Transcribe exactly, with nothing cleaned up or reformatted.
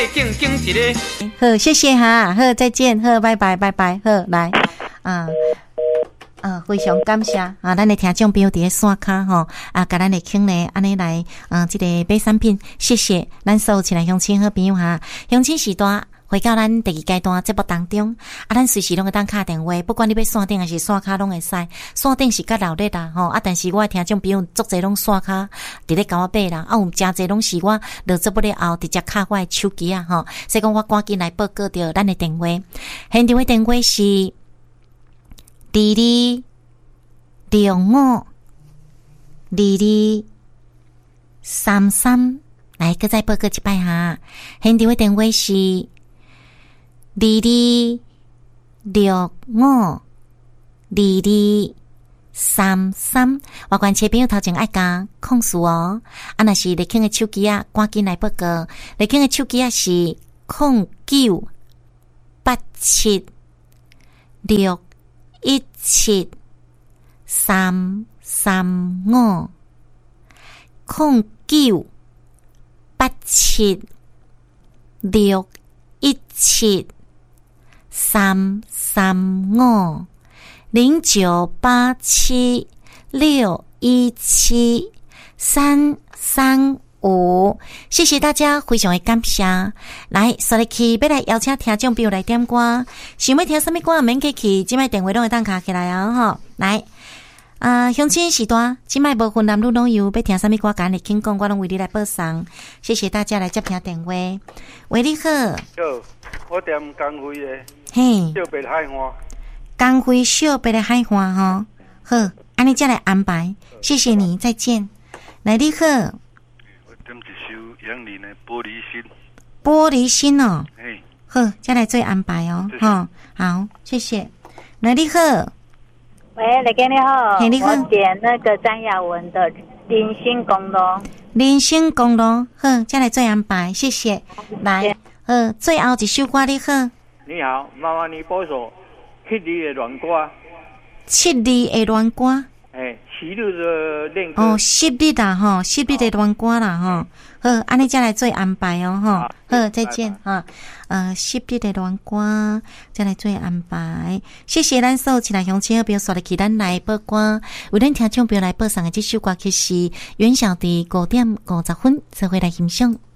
敬敬一个。 好，谢谢哈，好，再见，好，拜拜，拜拜，好，来，啊。呃，非常感谢啊！咱的听众朋友伫咧线卡吼啊，甲咱的听咧安尼来，嗯，这个买产品，谢谢咱所有亲爱乡亲好朋友哈，乡亲时代。回到咱第二阶段节目当中，啊，咱随时拢会当敲电话，不管你要线顶还是线卡拢会使。线顶是较热烈啦，吼啊，但是我听众朋友足侪拢线卡伫咧甲我买啦，啊，有诚侪拢是我落节目了后直接敲我的手机啊，吼，所以讲我赶紧来报告着咱的电话，现场的电话是二二六五二二三三，来，搁再报告一摆哈，现场的电话是。二二六五二二三三，我关切朋友头前爱加控诉哦。啊，若是立庆的手机啊，赶紧来报告。立庆的手机啊是空九八七六一七三三五，空九八七六一七。三三五零九八七六一七三三五，谢谢大家，非常的感谢。来，所以去要来邀请听众朋友来点歌，想要听什么歌免客气，今摆电话拢会当卡起来啊！吼，来，啊，乡亲时段，今摆无分男女老幼，要听什么歌，赶紧请讲，我拢为你来播送。谢谢大家来接听电话。喂，你好。 好，我点工会的。 嘿， 小白的海花， 刚辉小白的海花哈，好，安尼再来安排，谢谢你，再见。来，你好， 我点一首杨林的《玻璃心》。 玻璃心哦， 嘿， 好，再来做安排哦，哈，好，谢谢。来，你好， 喂，雷哥你好， 嘿，你好， 我点那个张雅文的《林星公路》。 林星公路，好，再来做安排，谢谢。来，好，最后一首歌，你好。 你好，妈妈，你播首七里的软歌。 七里的软歌。 哎，昔日的恋歌。 哦，昔日啦，吼，昔日的软歌啦，吼。好，安尼再来做安排哦，吼。好，再见哈。呃，昔日的软歌，再来做安排。谢谢咱所有亲爱乡亲好朋友刷入去咱来播歌，为咱听众朋友来播送的这首歌曲是袁小弟五点五十分，做伙来欣赏。